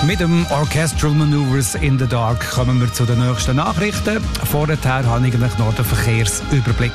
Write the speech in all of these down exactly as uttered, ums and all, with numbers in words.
Mit dem Orchestral Maneuvers in the Dark kommen wir zu den nächsten Nachrichten. Vorher habe ich eigentlich noch den Verkehrsüberblick.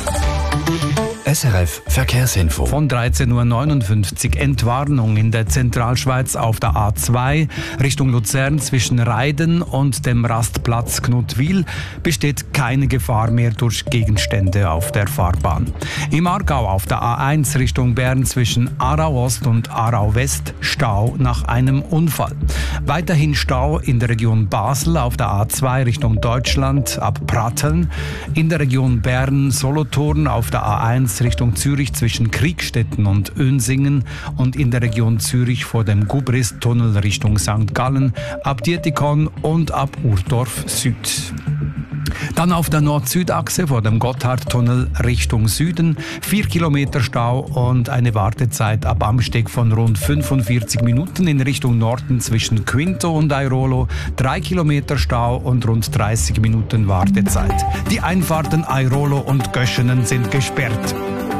S R F Verkehrsinfo. Von dreizehn Uhr neunundfünfzig Entwarnung in der Zentralschweiz auf der A zwei Richtung Luzern zwischen Reiden und dem Rastplatz Knutwil besteht keine Gefahr mehr durch Gegenstände auf der Fahrbahn. Im Aargau auf der A eins Richtung Bern zwischen Aarau Ost und Aarau West Stau nach einem Unfall. Weiterhin Stau in der Region Basel auf der A zwei Richtung Deutschland ab Pratteln, in der Region Bern Solothurn auf der A eins Richtung Zürich zwischen Kriegstetten und Önsingen und in der Region Zürich vor dem Gubrist-Tunnel Richtung Sankt Gallen, ab Dietikon und ab Urdorf Süd. Dann auf der Nord-Süd-Achse vor dem Gotthardtunnel Richtung Süden vier Kilometer Stau und eine Wartezeit ab Amsteg von rund fünfundvierzig Minuten in Richtung Norden zwischen Quinto und Airolo, drei Kilometer Stau und rund dreißig Minuten Wartezeit. Die Einfahrten Airolo und Göschenen sind gesperrt.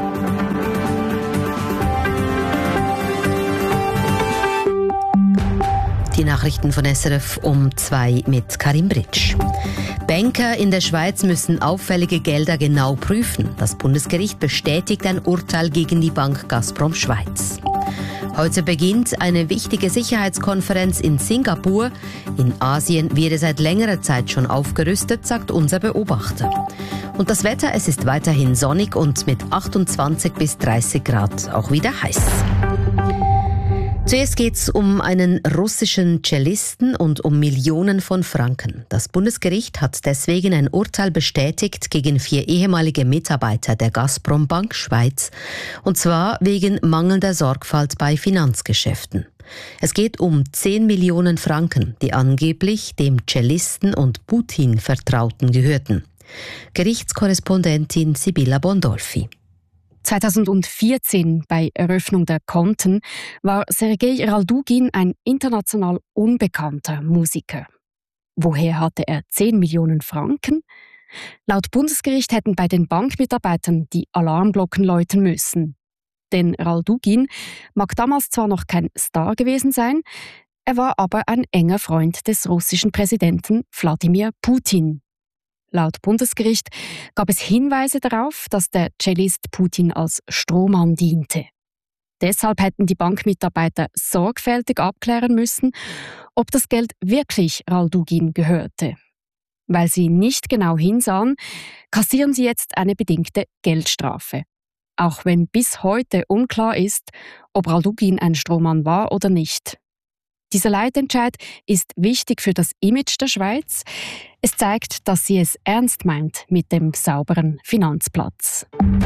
Die Nachrichten von S R F um zwei mit Karim Britsch. Banker in der Schweiz müssen auffällige Gelder genau prüfen. Das Bundesgericht bestätigt ein Urteil gegen die Bank Gazprom Schweiz. Heute beginnt eine wichtige Sicherheitskonferenz in Singapur. In Asien wird seit längerer Zeit schon aufgerüstet, sagt unser Beobachter. Und das Wetter, es ist weiterhin sonnig und mit achtundzwanzig bis dreißig Grad auch wieder heiß. Zuerst geht es um einen russischen Cellisten und um Millionen von Franken. Das Bundesgericht hat deswegen ein Urteil bestätigt gegen vier ehemalige Mitarbeiter der Gazprom Bank Schweiz, und zwar wegen mangelnder Sorgfalt bei Finanzgeschäften. Es geht um zehn Millionen Franken, die angeblich dem Cellisten und Putin-Vertrauten gehörten. Gerichtskorrespondentin Sibylla Bondolfi. zweitausendvierzehn bei Eröffnung der Konten war Sergei Raldugin ein international unbekannter Musiker. Woher hatte er zehn Millionen Franken? Laut Bundesgericht hätten bei den Bankmitarbeitern die Alarmglocken läuten müssen. Denn Raldugin mag damals zwar noch kein Star gewesen sein, er war aber ein enger Freund des russischen Präsidenten Wladimir Putin. Laut Bundesgericht gab es Hinweise darauf, dass der Cellist Putin als Strohmann diente. Deshalb hätten die Bankmitarbeiter sorgfältig abklären müssen, ob das Geld wirklich Raldugin gehörte. Weil sie nicht genau hinsahen, kassieren sie jetzt eine bedingte Geldstrafe. Auch wenn bis heute unklar ist, ob Raldugin ein Strohmann war oder nicht. Dieser Leitentscheid ist wichtig für das Image der Schweiz. Es zeigt, dass sie es ernst meint mit dem sauberen Finanzplatz.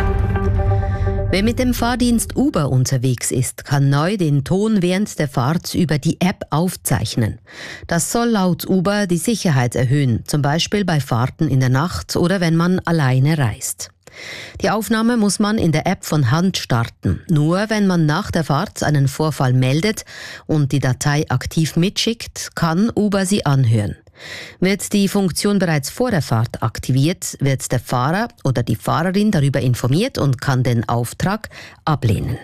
Wer mit dem Fahrdienst Uber unterwegs ist, kann neu den Ton während der Fahrt über die App aufzeichnen. Das soll laut Uber die Sicherheit erhöhen, zum Beispiel bei Fahrten in der Nacht oder wenn man alleine reist. Die Aufnahme muss man in der App von Hand starten. Nur wenn man nach der Fahrt einen Vorfall meldet und die Datei aktiv mitschickt, kann Uber sie anhören. Wird die Funktion bereits vor der Fahrt aktiviert, wird der Fahrer oder die Fahrerin darüber informiert und kann den Auftrag ablehnen.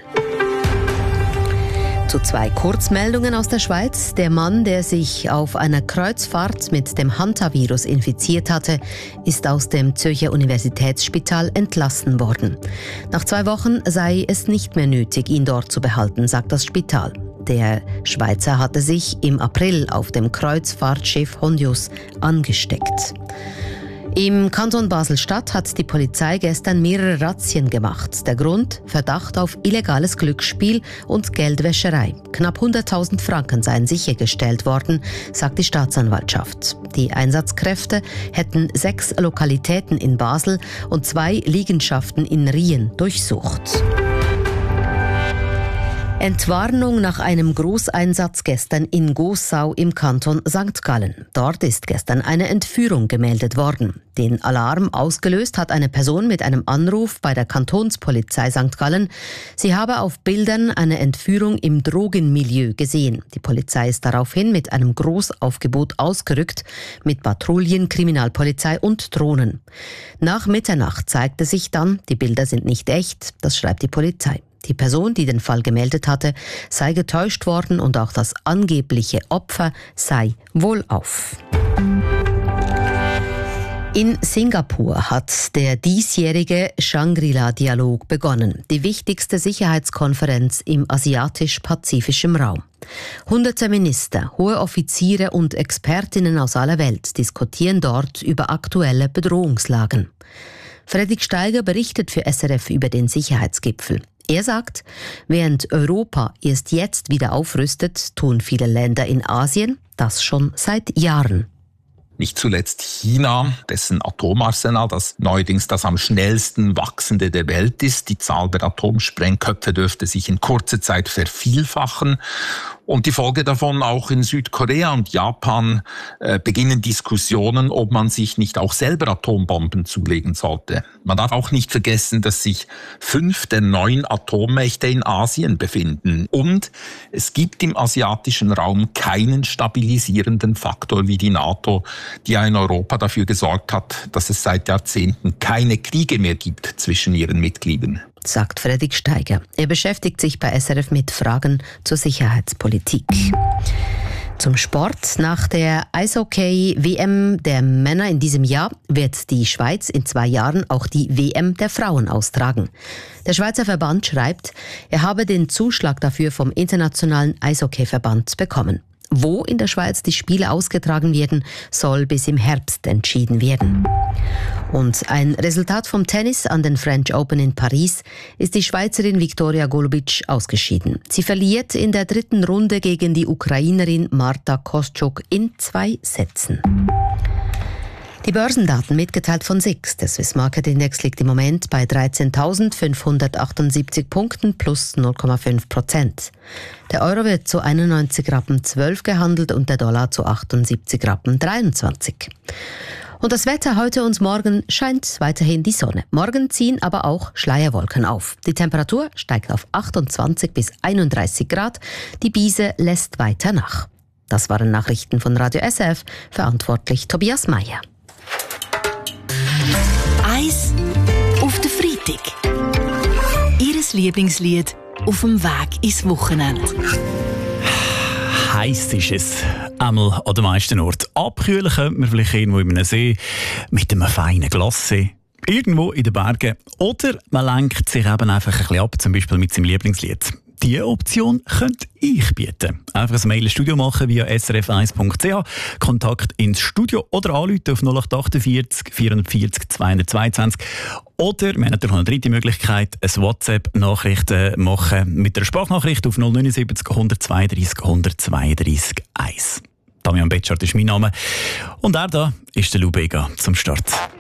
Zu zwei Kurzmeldungen aus der Schweiz. Der Mann, der sich auf einer Kreuzfahrt mit dem Hantavirus infiziert hatte, ist aus dem Zürcher Universitätsspital entlassen worden. Nach zwei Wochen sei es nicht mehr nötig, ihn dort zu behalten, sagt das Spital. Der Schweizer hatte sich im April auf dem Kreuzfahrtschiff Hondius angesteckt. Im Kanton Basel-Stadt hat die Polizei gestern mehrere Razzien gemacht. Der Grund? Verdacht auf illegales Glücksspiel und Geldwäscherei. Knapp hunderttausend Franken seien sichergestellt worden, sagt die Staatsanwaltschaft. Die Einsatzkräfte hätten sechs Lokalitäten in Basel und zwei Liegenschaften in Rien durchsucht. Entwarnung nach einem Großeinsatz gestern in Gossau im Kanton Sankt Gallen. Dort ist gestern eine Entführung gemeldet worden. Den Alarm ausgelöst hat eine Person mit einem Anruf bei der Kantonspolizei Sankt Gallen. Sie habe auf Bildern eine Entführung im Drogenmilieu gesehen. Die Polizei ist daraufhin mit einem Großaufgebot ausgerückt, mit Patrouillen, Kriminalpolizei und Drohnen. Nach Mitternacht zeigte sich dann, die Bilder sind nicht echt, das schreibt die Polizei. Die Person, die den Fall gemeldet hatte, sei getäuscht worden und auch das angebliche Opfer sei wohlauf. In Singapur hat der diesjährige Shangri-La-Dialog begonnen, die wichtigste Sicherheitskonferenz im asiatisch-pazifischen Raum. Hunderte Minister, hohe Offiziere und Expertinnen aus aller Welt diskutieren dort über aktuelle Bedrohungslagen. Fredrik Steiger berichtet für S R F über den Sicherheitsgipfel. Er sagt, während Europa erst jetzt wieder aufrüstet, tun viele Länder in Asien das schon seit Jahren. Nicht zuletzt China, dessen Atomarsenal das neuerdings das am schnellsten wachsende der Welt ist. Die Zahl der Atomsprengköpfe dürfte sich in kurzer Zeit vervielfachen. Und die Folge davon auch in Südkorea und Japan äh, beginnen Diskussionen, ob man sich nicht auch selber Atombomben zulegen sollte. Man darf auch nicht vergessen, dass sich fünf der neun Atommächte in Asien befinden. Und es gibt im asiatischen Raum keinen stabilisierenden Faktor wie die NATO, die ja in Europa dafür gesorgt hat, dass es seit Jahrzehnten keine Kriege mehr gibt zwischen ihren Mitgliedern. Sagt Fredrik Steiger. Er beschäftigt sich bei S R F mit Fragen zur Sicherheitspolitik. Zum Sport. Nach der Eishockey-W M der Männer in diesem Jahr wird die Schweiz in zwei Jahren auch die W M der Frauen austragen. Der Schweizer Verband schreibt, er habe den Zuschlag dafür vom Internationalen Eishockey-Verband bekommen. Wo in der Schweiz die Spiele ausgetragen werden, soll bis im Herbst entschieden werden. Und ein Resultat vom Tennis an den French Open in Paris ist die Schweizerin Viktoria Golubic ausgeschieden. Sie verliert in der dritten Runde gegen die Ukrainerin Marta Kostyuk in zwei Sätzen. Die Börsendaten mitgeteilt von S I X. Der Swiss Market Index liegt im Moment bei dreizehntausendfünfhundertachtundsiebzig Punkten plus null Komma fünf Prozent. Der Euro wird zu einundneunzig Rappen zwölf gehandelt und der Dollar zu achtundsiebzig Rappen dreiundzwanzig. Und das Wetter heute und morgen scheint weiterhin die Sonne. Morgen ziehen aber auch Schleierwolken auf. Die Temperatur steigt auf achtundzwanzig bis einunddreißig Grad. Die Biese lässt weiter nach. Das waren Nachrichten von Radio S R F, verantwortlich Tobias Meyer. Eis auf den Freitag. Ihres Lieblingslied auf dem Weg ins Wochenende. Heiß ist es, einmal an den meisten Orten. Abkühlen könnte man vielleicht irgendwo in einem See mit einem feinen Glasse, irgendwo in den Bergen. Oder man lenkt sich eben einfach ein bisschen ab, zum Beispiel mit seinem Lieblingslied. Diese Option könnte ich bieten. Einfach ein Mail ins Studio machen via s r f eins punkt c h, Kontakt ins Studio oder anrufen auf null acht achtundvierzig vierundvierzig zweihundertzweiundzwanzig. Oder, wir haben natürlich noch eine dritte Möglichkeit, eine WhatsApp-Nachricht machen mit einer Sprachnachricht auf null neun sieben null eins zwei drei eins zwei drei eins. Damian Betschart ist mein Name. Und er da ist der Lou Bega zum Start.